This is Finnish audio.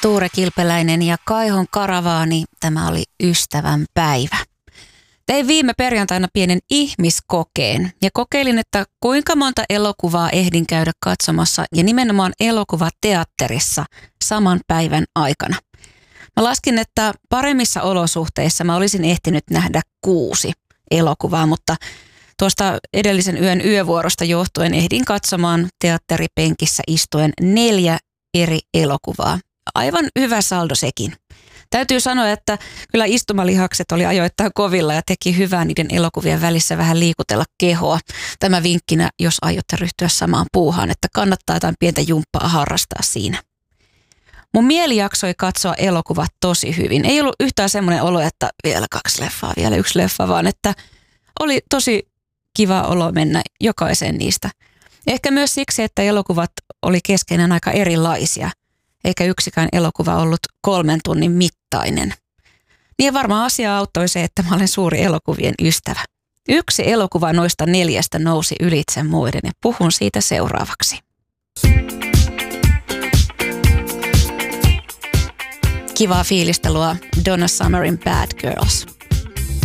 Tuure Kilpeläinen ja Kaihon karavaani. Tämä oli ystävän päivä. Tein viime perjantaina pienen ihmiskokeen ja kokeilin, että kuinka monta elokuvaa ehdin käydä katsomassa ja nimenomaan elokuvateatterissa saman päivän aikana. Mä laskin, että paremmissa olosuhteissa mä olisin ehtinyt nähdä 6 elokuvaa, mutta tuosta edellisen yön yövuorosta johtuen ehdin katsomaan teatteripenkissä istuen 4 eri elokuvaa. Aivan hyvä saldo sekin. Täytyy sanoa, että kyllä istumalihakset oli ajoittain kovilla ja teki hyvää niiden elokuvien välissä vähän liikutella kehoa. Tämä vinkkinä, jos aiotte ryhtyä samaan puuhaan, että kannattaa jotain pientä jumppaa harrastaa siinä. Mun mieli jaksoi katsoa elokuvat tosi hyvin. Ei ollut yhtään semmoinen olo, että vielä 2 leffaa, vielä 1 leffa, vaan että oli tosi kiva olo mennä jokaiseen niistä. Ehkä myös siksi, että elokuvat oli keskenään aika erilaisia, eikä yksikään elokuva ollut 3 tunnin mittainen. Niin varmaan asia auttoi se, että mä olen suuri elokuvien ystävä. 1 elokuva noista 4 nousi ylitse muiden ja puhun siitä seuraavaksi. Kivaa fiilistä luo Donna Summerin Bad Girls.